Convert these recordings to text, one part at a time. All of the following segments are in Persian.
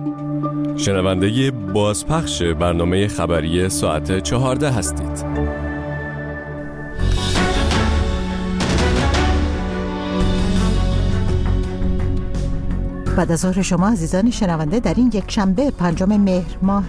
شنونده بازپخش برنامه خبری ساعت 14 هستید. بعد از ظهر شما عزیزان شنونده در این یک شنبه 5 مهر ماه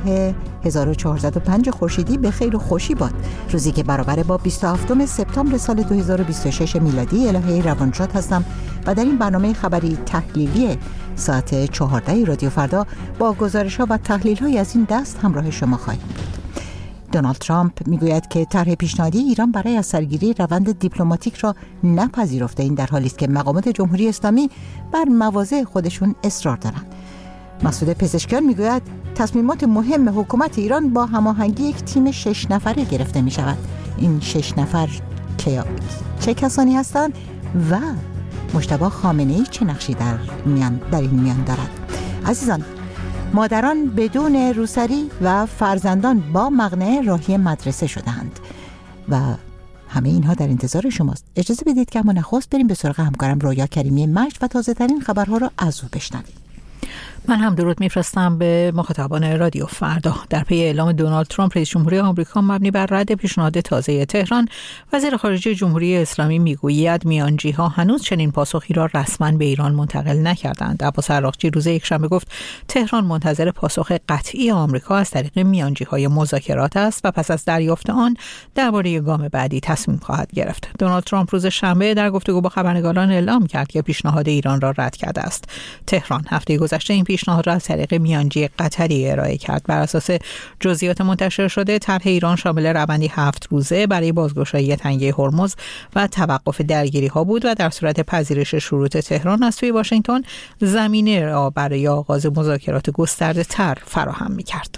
1405 خورشیدی به خیر و خوشی باد، روزی که برابر با 27 سپتامبر سال 2026 میلادی. الهه روانشاد هستم و در این برنامه خبری تحلیلی ساعت 14 رادیو فردا با گزارش‌ها و تحلیل‌های از این دست همراه شما خواهیم بود. دونالد ترامپ میگوید که طرح پیشنهادی ایران برای از سرگیری روند دیپلماتیک را نپذیرفته، این در حالی است که مقامات جمهوری اسلامی بر مواضع خودشون اصرار دارند. مسعود پزشکیان میگوید تصمیمات مهم حکومت ایران با هماهنگی یک تیم 6 نفره گرفته می شود. این 6 نفر چه کسانی هستند و مجتبی خامنه‌ای چه نقشی در این میان دارد؟ عزیزان، مادران بدون روسری و فرزندان با مقنعه راهی مدرسه شدند و همه اینها در انتظار شماست. اجازه بدید که اما نخست بریم به سراغ همکارم رویا کریمی مجد و تازه ترین خبرها را از او بشنویم. من هم درود میفرستم به مخاطبان رادیو فردا. در پی اعلام دونالد ترامپ رئیس جمهوری آمریکا مبنی بر رد پیشنهاد تازه تهران، وزیر خارجه جمهوری اسلامی میگوید میانجی‌ها هنوز چنین پاسخی را رسما به ایران منتقل نکردند. عباس عراقچی روز یکشنبه گفت تهران منتظر پاسخ قطعی آمریکا از طریق میانجی‌های مذاکرات است و پس از دریافت آن درباره گام بعدی تصمیم خواهد گرفت. دونالد ترامپ روز شنبه در گفتگو با خبرنگاران اعلام کرد که پیشنهاد ایران را رد کرده است. تهران هفته گذشته این پیشنهاد را از طریق میانجی قطری ارائه کرد. بر اساس جزئیات منتشر شده، طرح ایران شامل روندی 7 روزه برای بازگشایی تنگه هرمز و توقف درگیری‌ها بود و در صورت پذیرش شروط تهران از سوی واشنگتن زمینه را برای آغاز مذاکرات گسترده‌تر فراهم می‌کرد.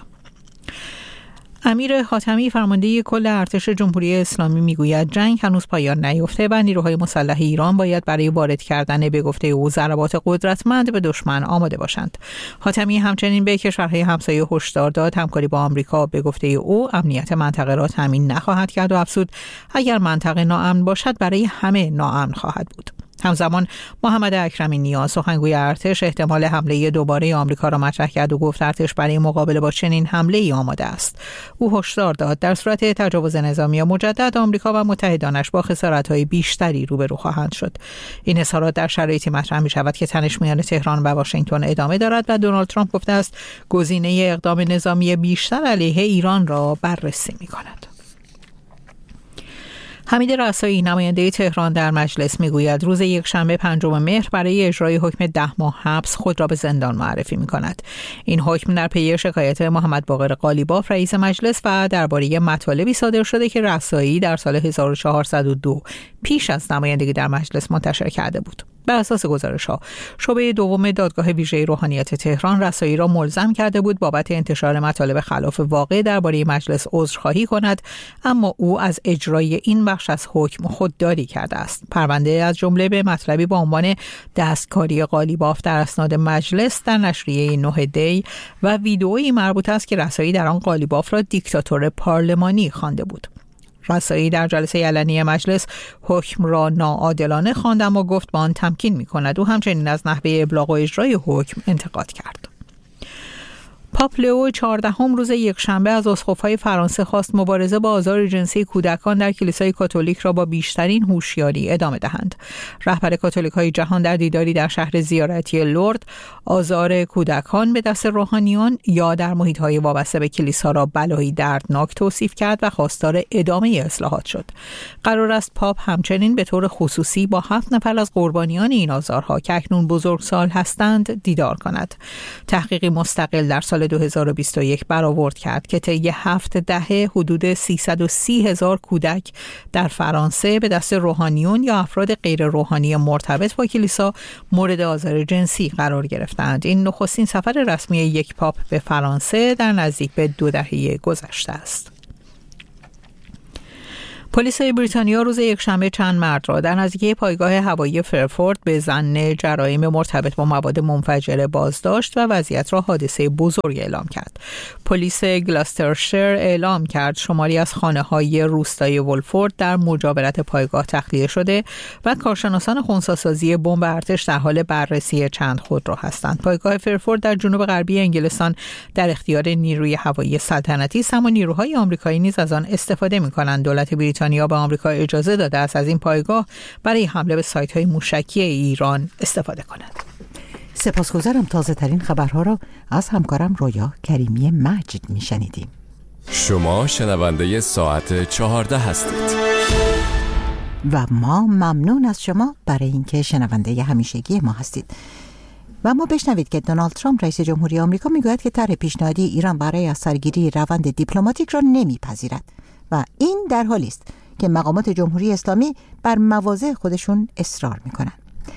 امیر حاتمی فرمانده کل ارتش جمهوری اسلامی میگوید جنگ هنوز پایان نیافته و نیروهای مسلح ایران باید برای وارد کردن به گفته او ضربات قدرتمند به دشمن آماده باشند. حاتمی همچنین به کشورهای همسایه هشدار داد همکاری با آمریکا به گفته او امنیت منطقه را تامین نخواهد کرد و افزود اگر منطقه ناامن باشد برای همه ناامن خواهد بود. همزمان محمد اکرمی نیاز سخنگوی ارتش احتمال حمله دوباره آمریکا را مطرح کرد و گفت ارتش برای مقابله با چنین حمله‌ای آماده است. او هشدار داد در صورت تجاوز نظامی مجدد آمریکا و متحدانش با خسارت‌های بیشتری روبرو خواهند شد. این اظهارات در شرایطی مطرح می‌شود که تنش میان تهران و واشنگتن ادامه دارد و دونالد ترامپ گفته است گزینه اقدام نظامی بیشتر علیه ایران را بررسی می‌کند. حمید رسایی نماینده تهران در مجلس میگوید روز یکشنبه 5 مهر برای اجرای حکم 10 ماه حبس خود را به زندان معرفی می‌کند. این حکم در پی شکایت محمد باقر قالیباف رئیس مجلس و درباره مطالبی صادر شده که رسایی در سال 1402 پیش از نمایندگی در مجلس منتشر کرده بود. بر اساس گزارش‌ها شعبه دوم دادگاه ویژه روحانیت تهران رسایی را ملزم کرده بود بابت انتشار مطالب خلاف واقع درباره مجلس عذرخواهی کند، اما او از اجرای این بخش از حکم خودداری کرده است. پرونده از جمله به مطلبی با عنوان دستکاری قالیباف در اسناد مجلس در نشریه 9 دی و ویدئویی مربوط است که رسایی در آن قالیباف را دیکتاتور پارلمانی خوانده بود. رسایی در جلسه علنی مجلس حکم را ناعادلانه خواند اما گفت با آن تمکین می‌کند. او همچنین از نحوه ابلاغ و اجرای حکم انتقاد کرد. پاپ لئو 14 روز یکشنبه از اسقف‌های فرانسه خواست مبارزه با آزار جنسی کودکان در کلیسای کاتولیک را با بیشترین هوشیاری ادامه دهند. رهبر کاتولیک‌های جهان در دیداری در شهر زیارتی لورد آزار کودکان به دست روحانیان یا در محیط‌های وابسته به کلیسا را بلایی دردناک توصیف کرد و خواستار ادامه اصلاحات شد. قرار است پاپ همچنین به طور خصوصی با 7 نفر از قربانیان این آزارها که اکنون بزرگسال هستند دیدار کند. تحقیقی مستقل در سال 2021 برآورد کرد که طی 7 دهه حدود 330,000 کودک در فرانسه به دست روحانیون یا افراد غیر روحانی مرتبط با کلیسا مورد آزار جنسی قرار گرفتند. این نخستین سفر رسمی یک پاپ به فرانسه در نزدیک به 2 دهه گذشته است. پلیس بریتانیا روز یکشنبه چند مرد را در نزدیکی پایگاه هوایی فرفورد به ظن جرایم مرتبط با مواد منفجره بازداشت و وضعیت را حادثه بزرگ اعلام کرد. پلیس گلاسترشایر اعلام کرد شماری از خانه‌های روستای ولفورد در مجاورت پایگاه تخلیه شده و کارشناسان خنثی‌سازی بمب ارتش در حال بررسی چند خودرو هستند. پایگاه فرفورد در جنوب غربی انگلستان در اختیار نیروی هوایی سلطنتی است، اما نیروهای آمریکایی نیز از آن استفاده می‌کنند. دولت بریتانیا به آمریکا اجازه داده است از این پایگاه برای حمله به سایت‌های موشکی ایران استفاده کند. سپاسگزارم. تازه ترین خبرها را از همکارم رویا کریمی مجد میشنیدیم. شما شنونده ساعت 14 هستید و ما ممنون از شما برای اینکه شنونده همیشگی ما هستید. و ما بشنوید که دونالد ترامپ رئیس جمهوری آمریکا میگوید که طرح پیشنهادی ایران برای از سرگیری روند دیپلماتیک را نمیپذیرد و این در حالی است که مقامات جمهوری اسلامی بر مواضع خودشون اصرار میکنند.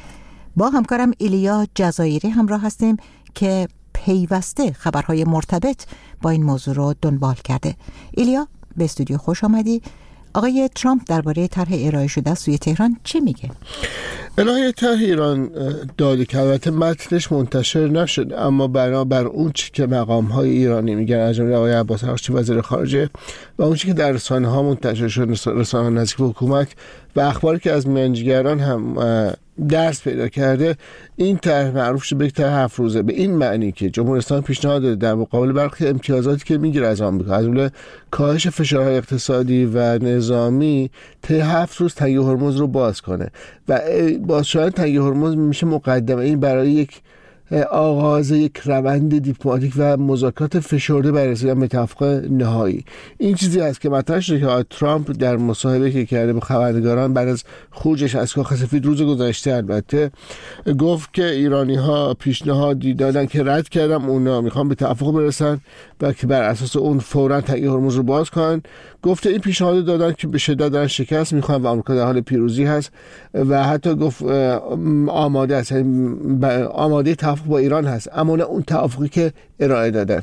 با همکارم ایلیا جزایری همراه هستیم که پیوسته خبرهای مرتبط با این موضوع رو دنبال کرده. ایلیا، به استودیو خوش آمدی. آقای ترامپ درباره طرح ارائه شده سوی تهران چه میگه؟ ارائه طرح ایران داده که البته متنش منتشر نشد، اما بنابر اون چی که مقام‌های ایرانی میگن، از جمله آقای عباس عراقچی وزیر خارجه و اون چی که در رسانه‌ها منتشر شد، رسانه‌های نزدیک به حکومت و اخباری که از میانجیگران هم درس پیدا کرده، این طرح معروف شده به طرح 7 روزه، به این معنی که جمهوری اسلامی پیشنهاد داده در مقابل برخی امتیازاتی که میگیره از آمریکا، از جمله کاهش فشارهای اقتصادی و نظامی، طی 7 روز تنگه هرمز رو باز کنه و باز شدن تنگه هرمز میشه مقدمه این برای یک آغاز یک روند دیپلماتیک و مذاکرات فشرده برای رسیدن به توافق نهایی. این چیزی است که مطرح شده که ترامپ در مصاحبه که کرده با خبرنگاران بعد از خروجش از کاخ سفید روز گذشته البته گفت که ایرانی‌ها پیشنهادی دادن که رد کردم، اونا میخوان به توافق برسن و که بر اساس اون فوراً تنگه هرمز رو باز کنن. گفته این پیشنهاد دادن که به شدت دارن شکست میخوان و آمریکا در حال پیروزی هست و حتی گفت آماده است، آماده توافق با ایران هست، اما نه اون توافقی که ارائه دادن.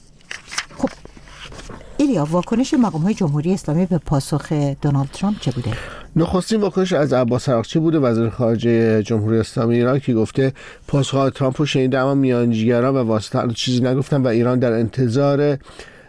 خب ایلیا، واکنش مقام‌های جمهوری اسلامی به پاسخ دونالد ترامپ چه بوده؟ نخستین واکنش از عباس عراقچی بوده، وزیر خارجه جمهوری اسلامی ایران، که گفته پاسخ ترامپ رو شنیده اما میانجیگران و واسطه‌ها چیزی نگفتن و ایران در انتظار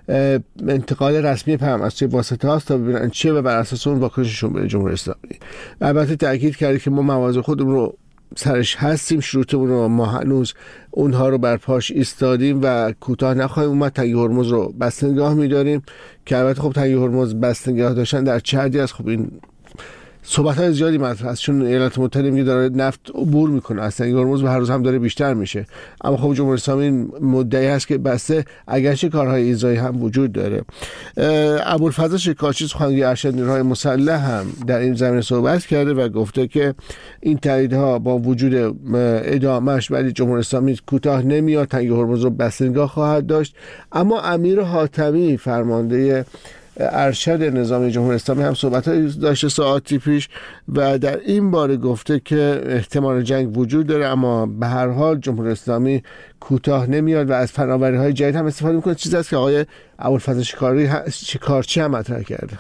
انتقال رسمی پیام از توی واسطه هاست تا ببینن چیه و بر اساس اون واکنششون به جمهوری اسلامی. البته تاکید کرده که ما مواضع خودمون رو سرش هستیم، شروطمون رو ما هنوز اونها رو بر پاش ایستادیم و کوتاه نخواهیم اومد. تنگه هرمز رو بسته نگاه می‌داریم که البته خب تنگه هرمز بسته نگاه داشتن در چه حدی است، خب این صحبت‌های زیادی مطرح است، چون ایالات متحده میگه داره نفت عبور میکنه از تنگه هرمز و هر روز هم داره بیشتر میشه، اما خب جمهوری اسلامی مدعی هست که بسته، اگرچه کارهای ایذایی هم وجود داره. ابوالفضل شکارچی سخنگوی ارشد نیروهای مسلح هم در این زمینه صحبت کرده و گفته که این تاییدها با وجود ادامهش ولی جمهوری اسلامی کوتاه نمیاد، تنگه هرمز رو بسته نگاه خواهد داشت. اما امیر حاتمی فرمانده ارشد نظامی جمهوری اسلامی هم صحبت‌هایی داشته ساعتی پیش و در این باره گفته که احتمال جنگ وجود داره، اما به هر حال جمهوری اسلامی کوتاه نمیاد و از فناوری‌های جدید هم استفاده می‌کنه. چیزی است که آقای ابوالفضل شکارچی هم مطرح کرده.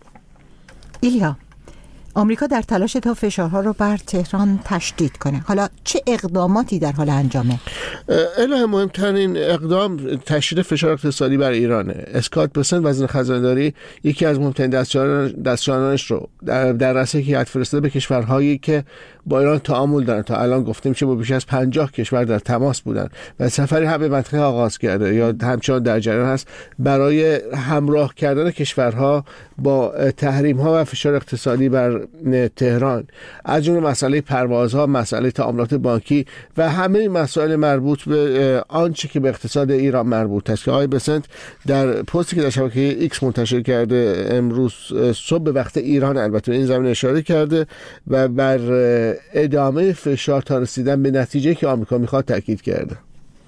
ایلیا، آمریکا در تلاش تا فشارها رو بر تهران تشدید کنه، حالا چه اقداماتی در حال انجامه؟ الهه مهمترین اقدام تشدید فشار اقتصادی بر ایرانه. اسکات بسنت وزیر خزانه‌داری یکی از مهمترین دستیارانش رو در رأس هیئت فرستاده به کشورهایی که با ایران تعامل دارن. تا الان گفته میشه با بیش از 50 کشور در تماس بودن و سفری هم به منطقه آغاز کرده یا همچنان در جریان هست برای همراه کردن کشورها با تحریم‌ها و فشار اقتصادی بر تهران، از جمله مسئله پروازها، مسئله تعاملات بانکی و همه مسائل مربوط به آنچه که به اقتصاد ایران مربوط است. که آقای بسنت در پستی که در شبکه ایکس منتشر کرده امروز صبح به وقت ایران البته این زمینه اشاره کرده و بر ادامه فشار تا رسیدن به نتیجه که آمریکا میخواد تاکید کرده.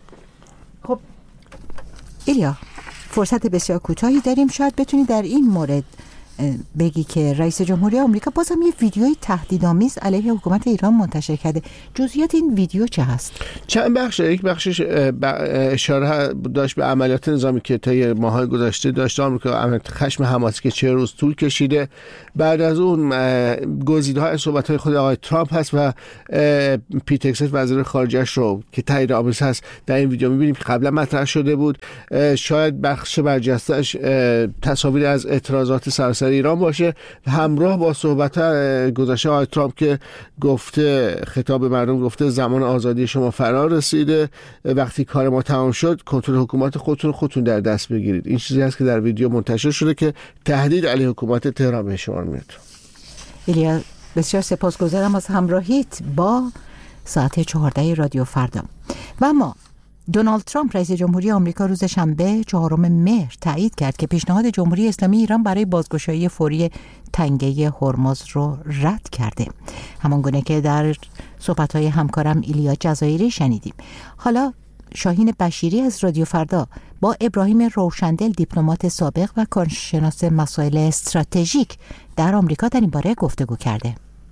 خب ایلیا، فرصت بسیار کوتاهی داریم، شاید بتونی در این مورد بگی که رئیس جمهوری آمریکا بازم یه ویدیوی تهدیدآمیز علیه حکومت ایران منتشر کرده. جزئیات این ویدیو چه هست؟ چند بخش، یک بخشش اشاره داشت به عملیات نظامی که طی ماه‌های گذشته داشته آمریکا، خشم حماسی که 40 روز طول کشیده. بعد از اون گزیده‌های از صحبت‌های خود آقای ترامپ هست و پیت هگست وزیر خارجه‌اش رو که تاییدآمیز هست در این ویدیو می‌بینیم که قبلا مطرح شده بود. شاید بخش برجسته‌اش تصاویر از اعتراضات سراسر ایران باشه، همراه با صحبت گذشته آقای ترامپ که گفته، خطاب به مردم گفته زمان آزادی شما فرا رسیده، وقتی کار ما تمام شد کنترل حکومت خودتون در دست بگیرید. این چیزی است که در ویدیو منتشر شده که تهدید علیه حکومت تهران به شمار میاد. ایلیا، بسیار سپاسگزارم از همراهیت با ساعت 14 رادیو فردا. و اما دونالد ترامپ رئیس جمهوری آمریکا روز شنبه 4 مهر تایید کرد که پیشنهاد جمهوری اسلامی ایران برای بازگشایی فوری تنگه هرمز رو رد کرده، همانگونه که در صحبت‌های همکارم ایلیا جزایری شنیدیم. حالا شاهین بشیری از رادیو فردا با ابراهیم روشندل، دیپلمات سابق و کارشناس مسائل استراتژیک در آمریکا، در این باره گفتگو کرده.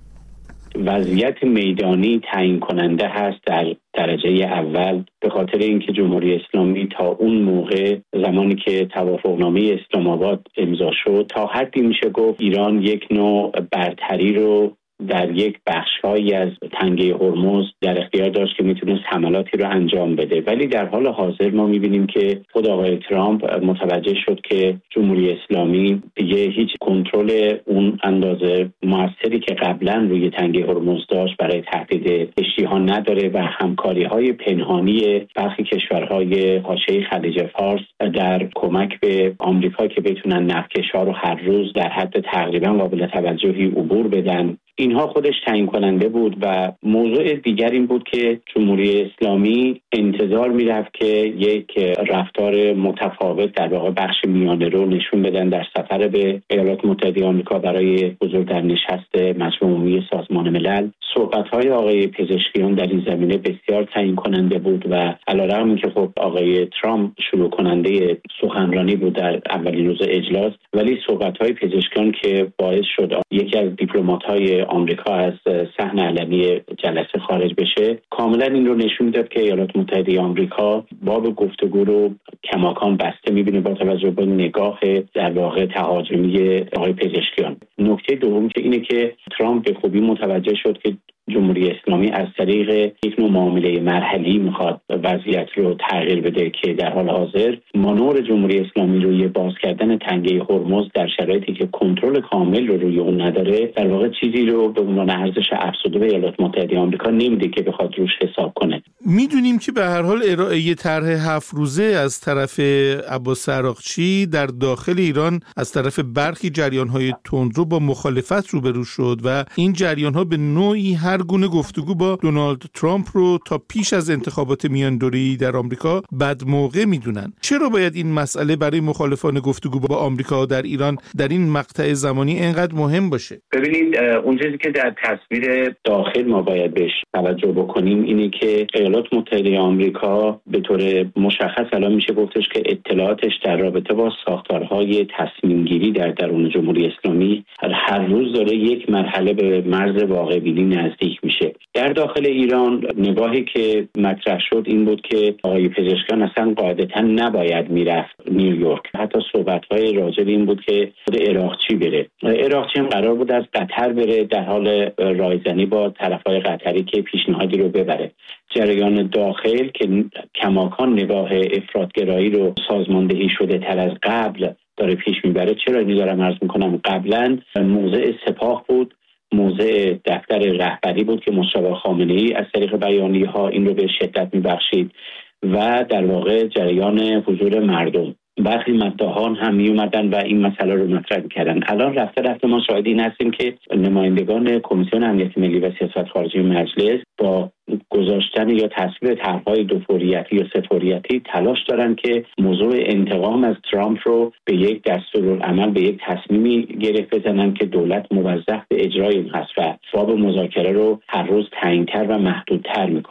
وضعیت میدانی تعیین کننده هست در درجه اول، به خاطر اینکه جمهوری اسلامی تا اون موقع، زمانی که توافقنامه اسلام آباد امضا شد، تا حدی میشه گفت ایران یک نوع برتری رو در یک بخش‌هایی از تنگه هرمز در اختیار داشت که میتونست حملاتی رو انجام بده. ولی در حال حاضر ما میبینیم که خود آقای ترامپ متوجه شد که جمهوری اسلامی دیگه هیچ کنترل اون اندازه موثری که قبلا روی تنگه هرمز داشت برای تهدید کشتی‌ها نداره و همکاری‌های پنهانی برخی کشورهای حاشیه خلیج فارس در کمک به آمریکا که بتونن نفتکش‌ها رو هر روز در حد تقریبا قابل توجهی عبور بدن، اینها خودش تعیین کننده بود. و موضوع دیگر این بود که جمهوری اسلامی انتظار میرفت که یک رفتار متفاوت در واقع بخش میانه رو نشون بدن در سفر به ایالات متحده آمریکا برای حضور در نشست مجمع عمومی سازمان ملل. صحبت‌های آقای پزشکیان در این زمینه بسیار تعیین کننده بود و علیرغم اینکه خب آقای ترامپ شروع کننده سخنرانی بود در اولین روز اجلاس، ولی صحبت‌های پزشکیان که باعث شد یکی از دیپلمات‌های آمریکا از صحن علنی جلسه خارج بشه، کاملا این رو نشون میداد که ایالات متحده آمریکا باب گفتگو رو کماکان بسته می‌بینه با توجه به نگاه در واقع تهاجمی آقای پزشکیان. نکته دوم که اینه که ترامپ به خوبی متوجه شد که جمهوری اسلامی از طریق یک نوع معامله مرحلی میخواد وضعیت رو تغییر بده که در حال حاضر مانور جمهوری اسلامی روی باز کردن تنگه هرمز در شرایطی که کنترل کامل رو روی اون نداره، در واقع چیزی رو به عنوان ارزش افزوده به ایالات متحده آمریکا نمیده که بخواد روش حساب کنه. میدونیم که به هر حال ارائه طرح 7 روزه از طرف عباس عراقچی در داخل ایران از طرف برخی جریان‌های تندرو با مخالفت روبرو شد و این جریان‌ها به نوعی هر گونه گفتگو با دونالد ترامپ رو تا پیش از انتخابات میاندوره‌ای در آمریکا بد موقع میدونن. چرا باید این مسئله برای مخالفان گفتگو با آمریکا در ایران در این مقطع زمانی اینقدر مهم باشه؟ ببینید، اون چیزی که در تصویر داخل ما باید بهش توجه بکنیم اینه که ایالات متحده آمریکا به طور مشخص الان میشه گفتش که اطلاعاتش در رابطه با ساختارهای تصمیم گیری در درون جمهوری اسلامی هر روز داره یک مرحله به مرز واقع بینی نزدیک میشه. در داخل ایران نگاهی که مطرح شد این بود که آقای پزشکیان اصلا قاعدتا نباید میرفت نیویورک. حتی صحبت‌های راجع به این بود که خود عراقچی بره. عراقچی هم قرار بود از قطر بره در حال رایزنی با طرف‌های قطری که پیشنهادی رو ببره. جریان داخل که کماکان نگاه افراط‌گرایی رو سازماندهی شده تر از قبل داره پیش میبره. چرا اینو دارم عرض میکنم؟ قبلا موضع سپاه بود، موضع دفتر رهبری بود که مصطفی خامنه‌ای از طریق بیانیه‌ها این رو به شدت میبخشید و در واقع جریان حضور مردم. برخی مداحان هم می اومدن و این مسئله رو مطرح می‌کردن. الان رفته ما شاهد این هستیم که نمایندگان کمیسیون امنیت ملی و سیاست خارجی مجلس با گذاشتن یا تصویب طرح‌های دوفوریتی یا سه‌فوریتی تلاش دارن که موضوع انتقام از ترامپ رو به یک دستورالعمل، به یک تصمیمی گره بزنن که دولت موظف به اجرای این هست و باب مذاکره رو هر روز تعیین‌تر و محدودتر میکنه.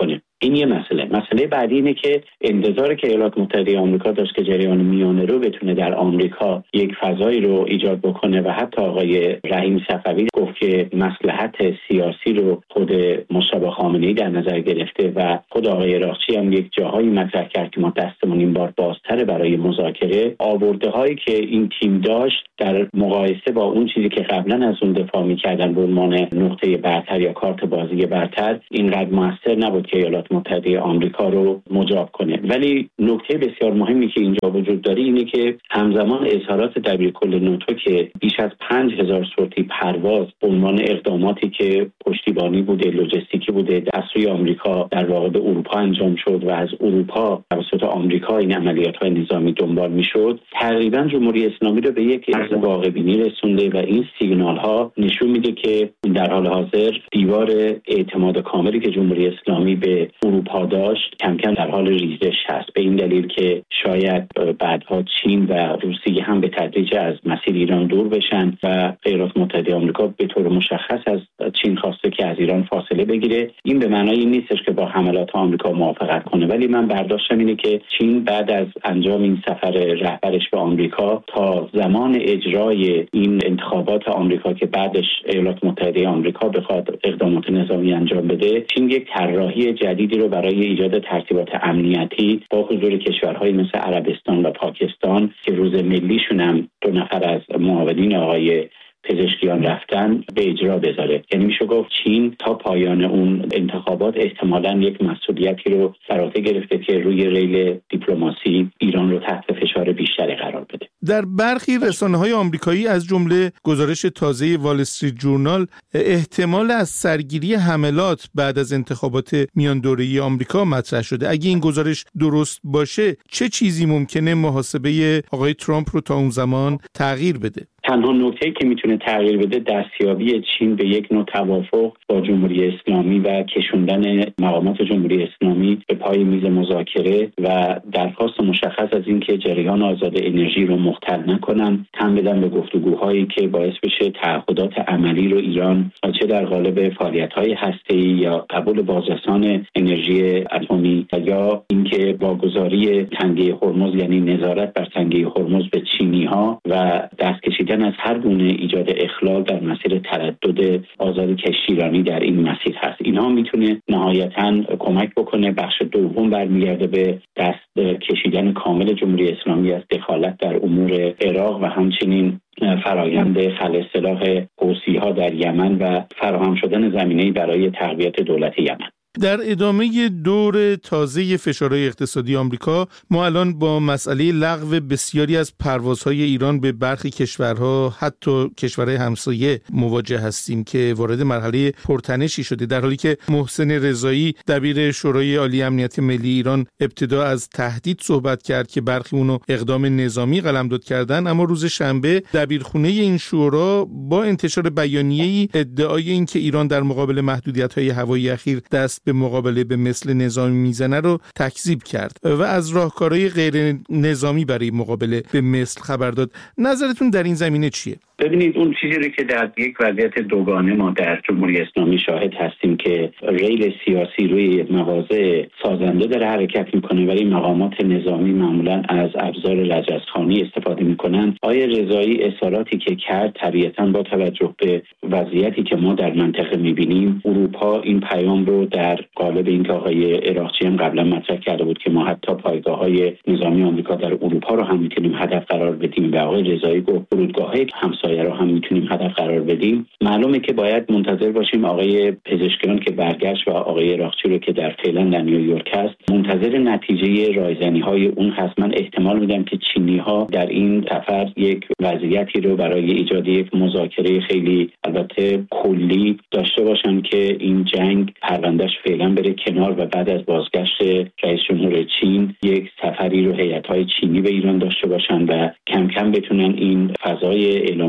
این یه مسئله بعدی اینه که انتظاری که ایالات متحده آمریکا داشت که جریان میانه رو بتونه در آمریکا یک فضایی رو ایجاد بکنه و حتی آقای رحیم صفوی گفت که مصلحت سیاسی رو خود مصطفی خامنه‌ای در نظر گرفته و خود آقای اراغچی هم یک جاهایی مطرح کرد که ما دستمون این بار بازتره برای مذاکره. آورده‌هایی که این تیم داشت در مقایسه با اون چیزی که قبلا از اون دفاع می‌کردن به عنوان نقطه برتر یا کارت بازی برتر اینقدر موثر نبود که ایالات متحده آمریکا رو مجاب کنه. ولی نکته بسیار مهمی که اینجا وجود داره اینه که همزمان اظهارات دبیرکل ناتو که بیش از 5000 سورتی پرواز به عنوان اقداماتی که پشتیبانی بوده، لوجستیکی بوده، از سوی آمریکا در واقع به اروپا انجام شد و از اروپا توسط آمریکا این عملیات‌های نظامی دنبال می‌شد، تقریبا جمهوری اسلامی رو به یک عرض واقع‌بینی رسونده و این سیگنال‌ها نشون میده که در حال حاضر دیوار اعتماد کاملی که جمهوری اسلامی به اروپا داشت کم کم در حال ریزش هست، به این دلیل که شاید بعدها چین و روسیه هم به تدریج از مسیر ایران دور بشن و ایالات متحده آمریکا به طور مشخص از چین خواسته که از ایران فاصله بگیره. این به معنای این نیستش که با حملات آمریکا موافقت کنه، ولی من برداشتم اینه که چین بعد از انجام این سفر رهبرش به آمریکا تا زمان اجرای این انتخابات آمریکا که بعدش ایالات متحده آمریکا بخواد اقدامات نظامی انجام بده، چین یک طراحی جدیدی رو برای ایجاد ترتیبات امنیتی با حضور کشورهای مثل عربستان و پاکستان که روز ملیشون هم 2 نفر از معاونین آقای پزشکیان رفتن به اجرا بذاره. یعنی میشه گفت چین تا پایان اون انتخابات احتمالاً یک مسئولیتی رو بر عهده گرفته که روی ریل دیپلماسی ایران رو تحت فشار بیشتری قرار بده. در برخی رسانه‌های آمریکایی از جمله گزارش تازه وال استریت جورنال احتمال از سرگیری حملات بعد از انتخابات میان دوره‌ای آمریکا مطرح شده. اگه این گزارش درست باشه چه چیزی ممکنه محاسبه آقای ترامپ رو تا اون زمان تغییر بده؟ تنها نکته‌ای که میتونه تغییر بده دستیابی چین به یک نوع توافق با جمهوری اسلامی و کشوندن مقامات جمهوری اسلامی به پای میز مذاکره و درخواست مشخص از اینکه جریان آزاد انرژی رو مختل نکنن، تن بدن به گفتگوهایی که باعث بشه تعهدات عملی رو ایران چه در قالب فعالیت‌های هسته‌ای یا قبول بازرسان انرژی اتمی یا اینکه واگذاری تنگه هرمز یعنی نظارت بر تنگه هرمز به چینی‌ها و دست کشیدن از هر گونه ایجاد اخلال در مسیر تردد آزاد کشتیرانی در این مسیر هست. اینها میتونه نهایتاً کمک بکنه. بخش دوم برمیگرده به دست کشیدن کامل جمهوری اسلامی از دخالت در امور عراق و همچنین فرایند خلع سلاح حوثی‌ها در یمن و فراهم شدن زمینه‌ای برای تقویت دولت یمن. در ادامه دور تازه فشارهای اقتصادی آمریکا ما الان با مسئله لغو بسیاری از پروازهای ایران به برخی کشورها حتی کشورهای همسایه مواجه هستیم که وارد مرحله پرتنشی شده، در حالی که محسن رضایی دبیر شورای عالی امنیت ملی ایران ابتدا از تهدید صحبت کرد که برخی اونو اقدام نظامی قلمداد کردن، اما روز شنبه دبیرخونه این شورا با انتشار بیانیه‌ای ادعای این که ایران در مقابل محدودیت‌های هوایی اخیر دست به مقابله به مثل نظامی میزنه رو تکذیب کرد و از راهکارهای غیر نظامی برای مقابله به مثل خبر داد. نظرتون در این زمینه چیه؟ ببینید اون چیزی رو که در یک وضعیت دوگانه ما در جمهوری اسلامی شاهد هستیم که ریل سیاسی روی مواضع سازنده داره حرکت میکنه ولی مقامات نظامی معمولا از ابزار رجزخوانی استفاده میکنن. آقای رضایی اظهاراتی که کرد طبیعتاً با توجه به وضعیتی که ما در منطقه میبینیم، اروپا این پیام رو در قالب اینکه آقای اراغچی هم قبلا مطرح کرده بود که ما حتی پایگاه‌های نظامی آمریکا در اروپا رو هم میتونیم هدف قرار بدیم و آقای رضایی گفت فرودگاه‌های همسایه رو هم میتونیم هدف قرار بدیم. معلومه که باید منتظر باشیم آقای پزشکیان که برگشت و آقای اراغچی رو که در فعلا در نیویورک هست منتظر نتیجه رایزنی‌های اون هست. من احتمال میدم که چینی‌ها در این سفر یک وضعیتی رو برای ایجاد یک مذاکره خیلی البته کلی داشته باشن که این جنگ پروندهش فعلا بره کنار و بعد از بازگشت رئیس جمهور چین یک سفری رو هیئت‌های چینی به ایران داشته باشن و کم کم بتونن این فضای اعلام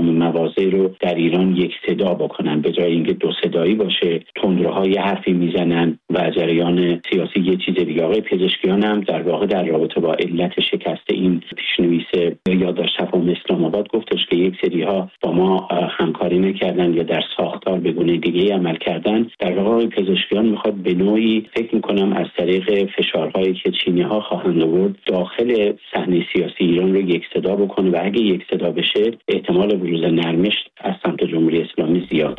تمام مواضع رو در ایران یک صدا بکنن، به جای اینکه دو صدایی باشه، تندروها یه حرفی میزنن و جریان سیاسی یه چیز دیگه. آقای پزشکیان هم در واقع در رابطه با علت شکست این پیشنویس یادداشت تفاهم اسلام آباد گفتش که یک سری‌ها با ما همکاری نکردن یا در ساختار به گونه دیگه‌ای عمل کردن. در واقع آقای پزشکیان میخواد به نوعی فکر میکنم از طریق فشارهایی که چینی‌ها خواهند آورد داخل صحنه سیاسی ایران رو یک صدا بکنه و اگه یک صدا بشه احتمال بروز نرمش از سمت جمهوری اسلامی زیاده.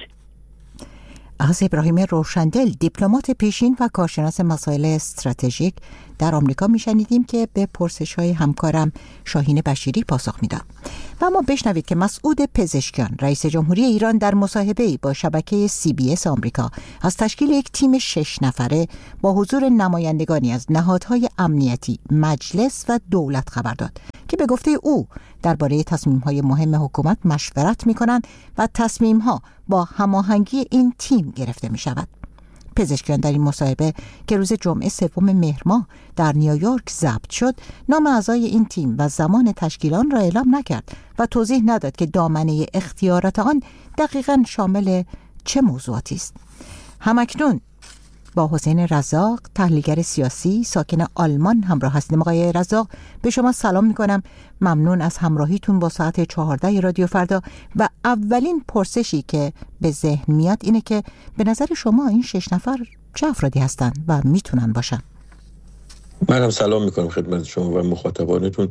از ابراهیم روشندل، دیپلمات پیشین و کارشناس مسائل استراتژیک در آمریکا میشنیدیم که به پرسش‌های همکارم شاهین بشیری پاسخ میداد. و اما بشنوید که مسعود پزشکیان، رئیس جمهوری ایران، در مصاحبه‌ای با شبکه CBS آمریکا از تشکیل یک تیم 6 نفره با حضور نمایندگانی از نهادهای امنیتی، مجلس و دولت خبر داد که به گفته او درباره تصمیم‌های مهم حکومت مشورت می‌کنند و تصمیم‌ها با هماهنگی این تیم گرفته می‌شود. پزشکیان در این مصاحبه که روز جمعه 3 مهر ماه در نیویورک ضبط شد، نام اعضای این تیم و زمان تشکیل آن را اعلام نکرد و توضیح نداد که دامنه اختیارات آن دقیقاً شامل چه موضوعاتی است. همکنون با حسین رزاق، تحلیلگر سیاسی ساکن آلمان همراه هستیم. آقای رزاق، به شما سلام میکنم. ممنون از همراهیتون با ساعت 14 رادیو فردا. و اولین پرسشی که به ذهن میاد اینه که به نظر شما این 6 نفر چه افرادی هستن و میتونن باشن؟ منم سلام میکنم خدمت شما و مخاطبانتون.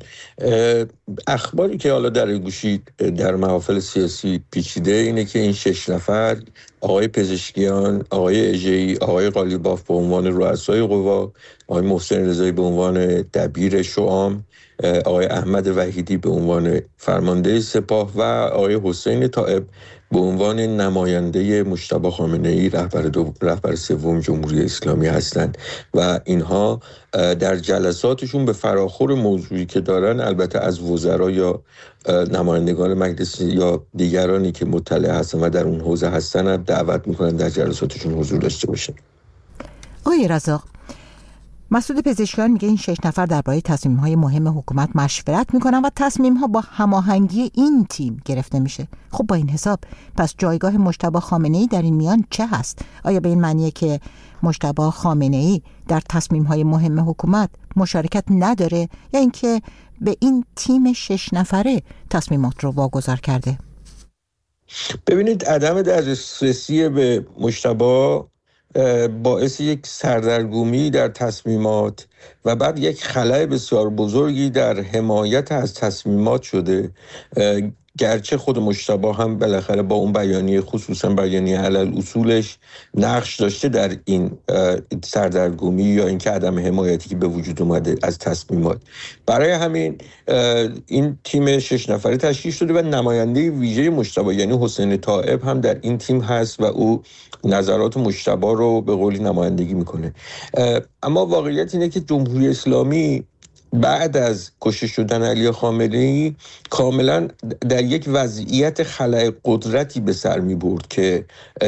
اخباری که حالا در گوشی در محافل سیاسی پیچیده اینه که این 6 نفر، آقای پزشکیان، آقای اژه‌ای، آقای قالیباف به عنوان رؤسای قوا، آقای محسن رضایی به عنوان دبیر شعام، آقای احمد وحیدی به عنوان فرمانده سپاه و آقای حسین طائب به عنوان نماینده مجتبی خامنه‌ای رهبر سوم جمهوری اسلامی هستند و اینها در جلساتشون به فراخور موضوعی که دارن، البته از وزرا یا نمایندگان مجلس یا دیگرانی که مطلع هستن و در اون حوزه هستن دعوت میکنن در جلساتشون حضور داشته باشن. آقای رزاق، مسعود پزشکیان میگه این 6 نفر درباره تصمیم‌های مهم حکومت مشورت میکنن و تصمیم‌ها با هماهنگی این تیم گرفته میشه. خب با این حساب پس جایگاه مجتبی خامنه‌ای در این میان چه هست؟ آیا به این معنیه که مجتبی خامنه‌ای در تصمیم‌های مهم حکومت مشارکت نداره یا اینکه به این تیم 6 نفره تصمیمات رو واگذار کرده؟ ببینید، عدم دسترسی به مجتبی باعث یک سردرگمی در تصمیمات و بعد یک خلأ بسیار بزرگی در حمایت از تصمیمات شده. گرچه خود مجتبی هم بالاخره با اون بیانیه، خصوصا بیانیه علل اصولش، نقش داشته در این سردرگمی یا اینکه عدم حمایتی که به وجود اومده از تصمیمات. برای همین این تیم 6 نفره تشکیل شده و نماینده ویژه مجتبی یعنی حسین طائب هم در این تیم هست و او نظرات مجتبی رو به قولی نمایندگی میکنه. اما واقعیت اینه که جمهوری اسلامی بعد از کشته شدن علی خامنه‌ای کاملا در یک وضعیت خلأ قدرتی به سر می برد که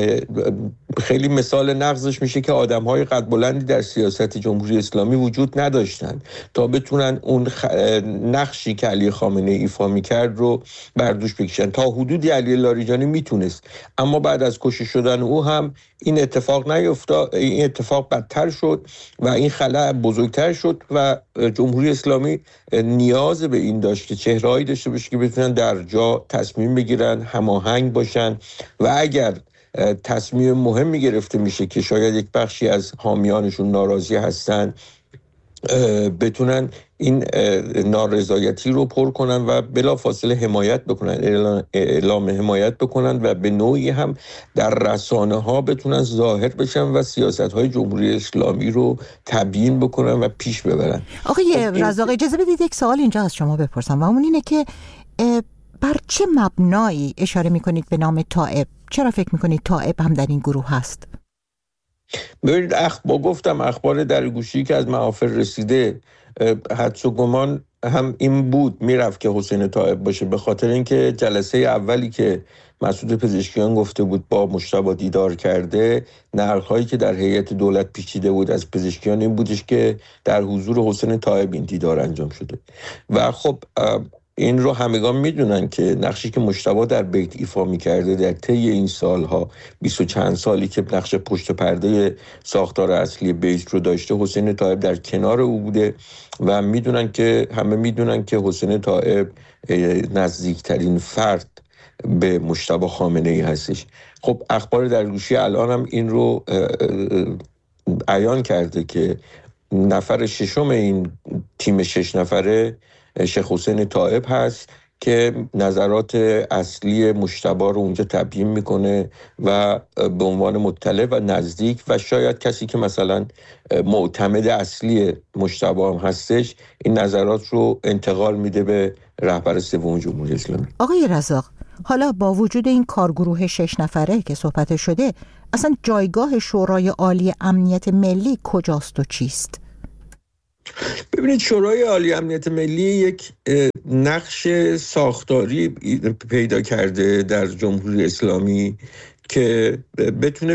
خیلی مثال نقضش میشه که آدم‌های قد بلندی در سیاست جمهوری اسلامی وجود نداشتن تا بتونن اون نقشی که علی خامنه‌ای ایفا می‌کرد رو بر دوش بکشن. تا حدودی علی لاریجانی میتونست، اما بعد از کشته شدن او هم این اتفاق نیفتاد. این اتفاق بدتر شد و این خلأ بزرگتر شد و جمهوری اسلامی نیاز به این داشت که چهرهایی داشته باشه که بتونن در جا تصمیم بگیرن، هماهنگ باشن و اگر تصمیم مهمی گرفته میشه که شاید یک بخشی از حامیانشون ناراضی هستن، بتونن این نارضایتی رو پر کنن و بلافاصله حمایت بکنن، اعلام حمایت بکنن و به نوعی هم در رسانه ها بتونن ظاهر بشن و سیاست های جمهوری اسلامی رو تبیین بکنن و پیش ببرن. آقای رزاق، اجازه بدید یک سوال اینجا از شما بپرسم و اون اینه که بر چه مبنایی اشاره میکنید به نام طائب؟ چرا فکر میکنید طائب هم در این گروه هست؟ ببینید، گفتم اخبار در گوشی که از محافل رسیده، حدس و گمان هم این بود میرفت که حسین طائب باشه، به خاطر اینکه جلسه اولی که مسعود پزشکیان گفته بود با مجتبی دیدار کرده، نقل‌هایی که در هیئت دولت پیچیده بود از پزشکیان این بودش که در حضور حسین طائب این دیدار انجام شده و خب این رو همگان میدونن که نقشی که مجتبی در بیت ایفا میکرده در طی این سالها 20 و چند سالی که نقش پشت پرده ساختار اصلی بیت رو داشته، حسین طایب در کنار او بوده و همه میدونن که حسین طایب نزدیکترین فرد به مجتبی خامنه‌ای هستش. خب اخبار در گوشی الان هم این رو عیان کرده که نفر ششم این تیم 6 نفره شیخ حسین طایب هست که نظرات اصلی مجتبی رو اونجا تبیین میکنه و به عنوان مطلع و نزدیک و شاید کسی که مثلا معتمد اصلی مجتبی هم هستش این نظرات رو انتقال میده به رهبر سوم جمهوری اسلامی. آقای رزاق، حالا با وجود این کارگروه 6 نفره که صحبت شده، اصلا جایگاه شورای عالی امنیت ملی کجاست و چیست؟ ببینید، شورای عالی امنیت ملی یک نقش ساختاری پیدا کرده در جمهوری اسلامی که بتونه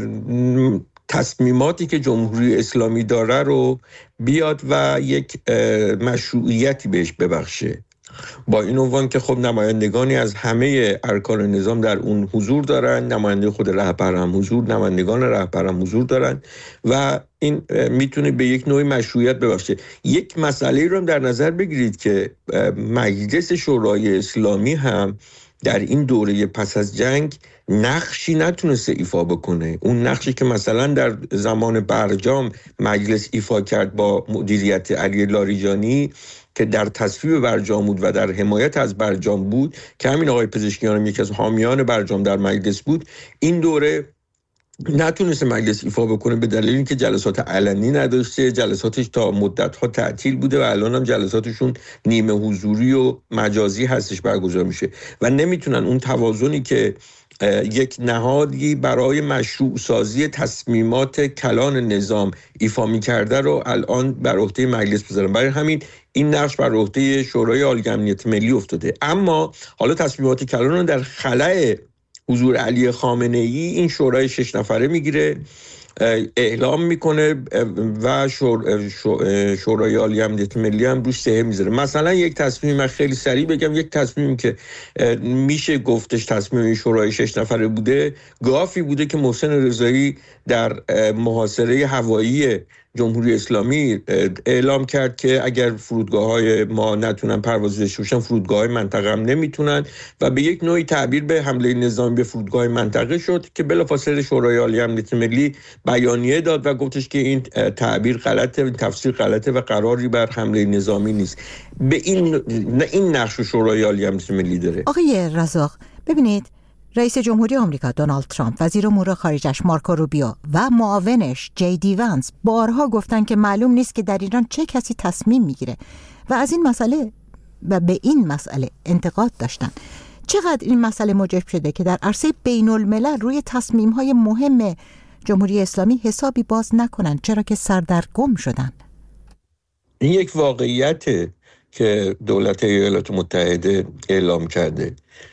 تصمیماتی که جمهوری اسلامی داره رو بیاد و یک مشروعیتی بهش ببخشه. با این عنوان که خب نمایندگانی از همه ارکان نظام در اون حضور دارن، نماینده خود رهبر هم نمایندگان رهبر هم حضور دارن و این میتونه به یک نوعی مشروعیت ببخشه. یک مسئله رو هم در نظر بگیرید که مجلس شورای اسلامی هم در این دوره پس از جنگ نقشی نتونسته ایفا بکنه. اون نقشی که مثلا در زمان برجام مجلس ایفا کرد با مدیریت علی لاریجانی که در تصویب برجام بود و در حمایت از برجام بود که همین آقای پزشکیان هم یکی از حامیان برجام در مجلس بود، این دوره نتونسته مجلس ایفا بکنه به دلیل اینکه جلسات علنی نداشته، جلساتش تا مدت‌ها تعطیل بوده و الان هم جلساتشون نیمه حضوری و مجازی هستش برگزار میشه و نمیتونن اون توازنی که یک نهادی برای مشروع سازی تصمیمات کلان نظام ایفا می‌کرده رو الان بر عهده مجلس بذارن. برای همین این نقش بر عهده شورای عالی امنیت ملی افتاده. اما حالا تصمیمات کلان رو در خلأ حضور علی خامنه‌ای این شورای 6 نفره میگیره، اعلام میکنه و شورای عالی امنیت ملی هم روش سهم میذاره. مثلا یک تصمیم خیلی سریع بگم، یک تصمیم که میشه گفتش تصمیم شورای 6 نفره بوده، گافی بوده که محسن رضایی در محاصره هوایی جمهوری اسلامی اعلام کرد که اگر فرودگاه‌های ما نتونن پرواز داشته باشن، فرودگاه‌های منطقه هم نمیتونن و به یک نوعی تعبیر به حمله نظامی به فرودگاه منطقه شد که بلافاصله شورای عالی امنیت ملی بیانیه داد و گفتش که این تعبیر غلطه، این تفسیر غلطه و قراری بر حمله نظامی نیست. به این نقش شورای عالی امنیت ملی داره. آقای رزاق، ببینید، رئیس جمهوری آمریکا دونالد ترامپ، وزیر امور خارجش مارکو روبیو و معاونش جی دی ونس بارها گفتن که معلوم نیست که در ایران چه کسی تصمیم میگیره و از این مسئله و به این مسئله انتقاد داشتن. چقدر این مسئله موجب شده که در عرصه بین الملل روی تصمیم‌های مهم جمهوری اسلامی حسابی باز نکنن، چرا که سردرگم شدن؟ این یک واقعیته که دولت ایالات متحده اعلام کرده.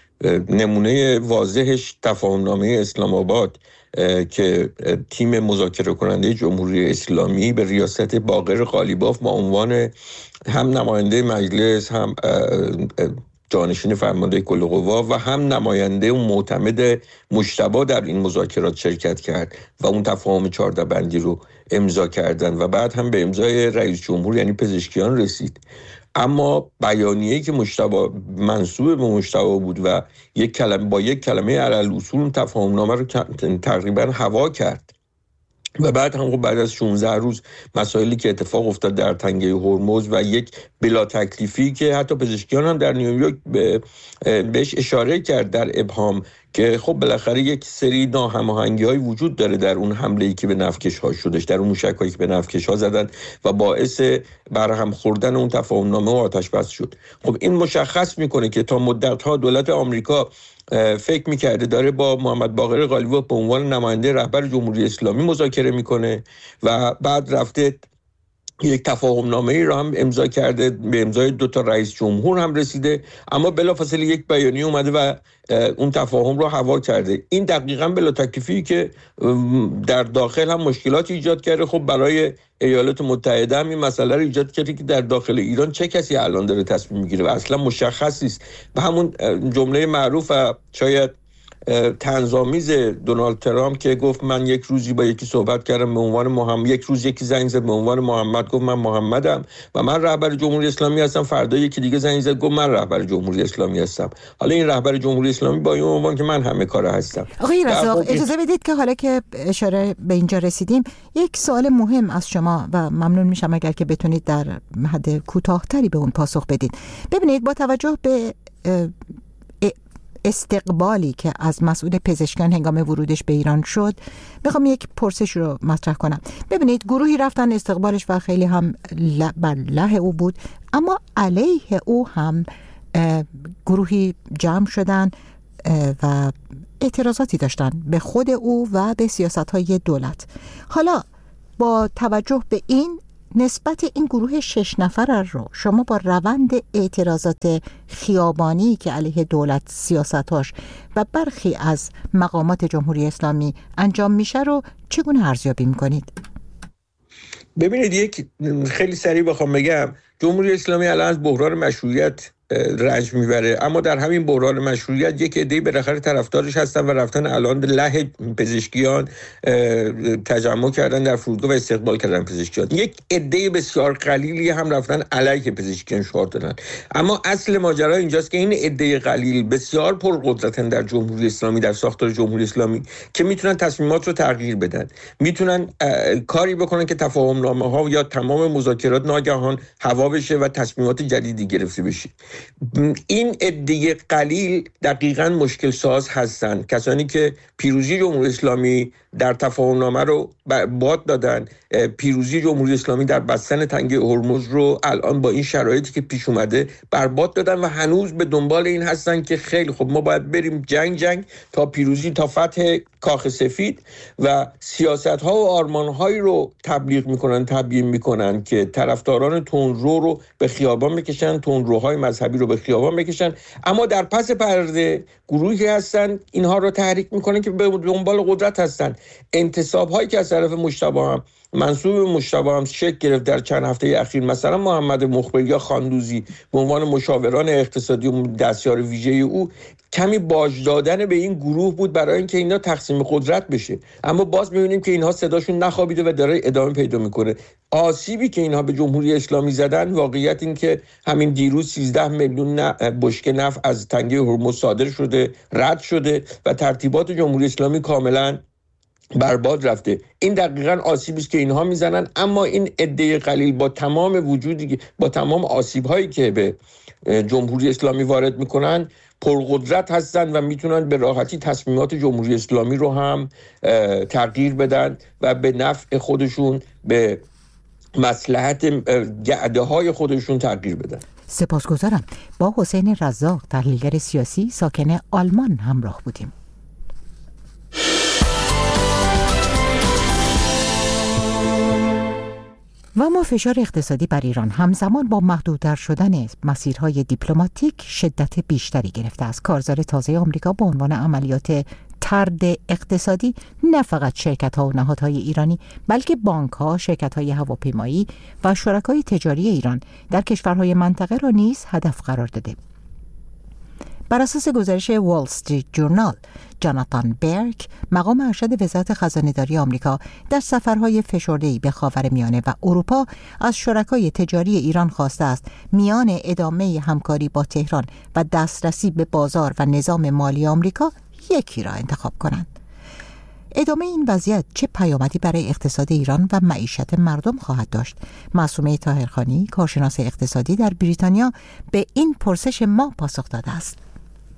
نمونه واضحش تفاهمنامه اسلام آباد که تیم مذاکره کننده جمهوری اسلامی به ریاست باقر قالیباف با عنوان هم نماینده مجلس، هم جانشین فرمانده کل قوا و هم نماینده و معتمد مجتبی در این مذاکرات شرکت کرد و اون تفاهم 14 بندی رو امضا کردن و بعد هم به امضای رئیس جمهور یعنی پزشکیان رسید. اما بیانیه‌ای که مجتبی منسوب به مجتبی بود و با یک کلمه علل اصول تفاهمنامه رو تقریبا هوا کرد و بعد هم بعد از 16 روز مسائلی که اتفاق افتاد در تنگه هرمز و یک بلا تکلیفی که حتی پزشکیان هم در نیویورک بهش اشاره کرد در ابهام که خب بالاخره یک سری ناهماهنگی‌های وجود داره در اون حمله‌ای که به نفتکش‌ها شدش، در اون موشک‌هایی که به نفتکش‌ها زدن و باعث برهم خوردن اون تفاهمنامه و آتش بس شد. خب این مشخص میکنه که تا مدت‌ها دولت آمریکا فکر میکرده داره با محمد باقر قالیباف به عنوان نماینده رهبر جمهوری اسلامی مذاکره میکنه و بعد رفته یک تفاهم نامه‌ای را هم امضا کرده، به امضای 2 تا رئیس جمهور هم رسیده، اما بلافاصله یک بیانیه اومده و اون تفاهم رو هوا کرده. این دقیقاً بلا تکلیفی که در داخل هم مشکلاتی ایجاد کرده. خب برای ایالات متحده هم این مسئله رو ایجاد کرده که در داخل ایران چه کسی الان داره تصمیم میگیره و اصلا مشخص نیست. و همون جمله معروف و شاید طنزآمیز دونالد ترامپ که گفت من یک روزی با یکی صحبت کردم به عنوان محمد، یک روز یکی زنگ زد به عنوان محمد گفت من محمدم و من رهبر جمهوری اسلامی هستم، فردا یکی دیگه زنگ زد گفت من رهبر جمهوری اسلامی هستم. حالا این رهبر جمهوری اسلامی با این عنوان که من همه کاره هستم. آقای رزاق اجازه بدید که حالا که اشاره به اینجا رسیدیم یک سوال مهم از شما و ممنون میشم اگر که بتونید در حد کوتاه‌تری به اون پاسخ بدید. ببینید با توجه به استقبالی که از مسئول پزشکان هنگام ورودش به ایران شد، میخوام یک پرسش رو مطرح کنم. ببینید گروهی رفتن استقبالش و خیلی هم بله او بود، اما علیه او هم گروهی جمع شدن و اعتراضاتی داشتن به خود او و به سیاست‌های دولت. حالا با توجه به این نسبت این گروه 6 نفر رو شما با روند اعتراضات خیابانی که علیه دولت سیاستاش و برخی از مقامات جمهوری اسلامی انجام میشه رو چگونه ارزیابی میکنید؟ ببینید یک خیلی سریع بخوام بگم، جمهوری اسلامی الان از بحران مشروعیت رنج میبره، اما در همین بحران مشروعیت یک عده‌ای بالاخره طرفدارش هستن و رفتن الان به له پزشکیان تجمع کردن در فرودگاه و استقبال کردن پزشکیان. یک عده بسیار قلیلی هم رفتن علیه پزشکیان شعار دادن. اما اصل ماجرا اینجاست که این عده قلیل بسیار پرقدرتن در جمهوری اسلامی، در ساختار جمهوری اسلامی، که میتونن تصمیمات رو تغییر بدن، میتونن کاری بکنن که تفاهم نامه ها یا تمام مذاکرات ناگهان هوا بشه و تصمیمات جدیدی گرفته بشه. این عده قلیل دقیقاً مشکل ساز هستن، کسانی که پیروزی جمهوری اسلامی در تفاهم نامه رو باد دادن، پیروزی جمهوری اسلامی در بستن تنگه هرمز رو الان با این شرایطی که پیش اومده برباد دادن و هنوز به دنبال این هستن که خیلی خب ما باید بریم جنگ تا پیروزی، تا فتح کاخ سفید، و سیاست‌ها و آرمان‌هایی رو تبیین میکنن که طرفداران تندرو رو به خیابان بکشن، تندروهای مذهبی رو به خیابان بکشن، اما در پس پرده گروهی هستن اینها رو تحریک میکنن که به دنبال قدرت هستن. انتصاب‌هایی که از طرف منصوب مجتبی هم شکل گرفت در چند هفته اخیر، مثلا محمد مخبری یا خاندوزی به عنوان مشاوران اقتصادی و دستیار ویژه او، کمی باج دادن به این گروه بود برای اینکه اینا تقسیم قدرت بشه. اما باز می‌بینیم که اینها صداشون نخوابیده و داره ادامه پیدا میکنه. آسیبی که اینها به جمهوری اسلامی زدن، واقعیت این که همین دیروز 13 میلیون بشکه نفت از تنگه هرمز صادر شده، رد شده و ترتیبات جمهوری اسلامی کاملاً برباد رفته. این دقیقاً آسیبی است که اینها میزنن. اما این عده قلیل با تمام وجودی، با تمام آسیب‌هایی که به جمهوری اسلامی وارد میکنن، پرقدرت هستن و میتونن به راحتی تصمیمات جمهوری اسلامی رو هم تغییر بدن و به نفع خودشون، به مصلحت گعده‌های خودشون تغییر بدن. سپاسگزارم. با حسین رزاق، تحلیلگر سیاسی ساکن آلمان همراه بودیم. و اما فشار اقتصادی بر ایران همزمان با محدودتر شدن مسیرهای دیپلماتیک شدت بیشتری گرفته است. کارزار تازه آمریکا با عنوان عملیات طرد اقتصادی نه فقط شرکت‌ها و نهادهای ایرانی، بلکه بانک‌ها، شرکت‌های هواپیمایی و شرکای تجاری ایران در کشورهای منطقه را نیز هدف قرار داده. بر اساس گزارش وال استریت جورنال، جاناتان برگ، مقام ارشد وزارت خزانه‌داری آمریکا، در سفرهای فشرده‌ای به خاورمیانه و اروپا از شرکای تجاری ایران خواسته است میان ادامه همکاری با تهران و دسترسی به بازار و نظام مالی آمریکا یکی را انتخاب کنند. ادامه این وضعیت چه پیامدی برای اقتصاد ایران و معیشت مردم خواهد داشت؟ معصومه طاهرخانی، کارشناس اقتصادی در بریتانیا، به این پرسش ما پاسخ داده است.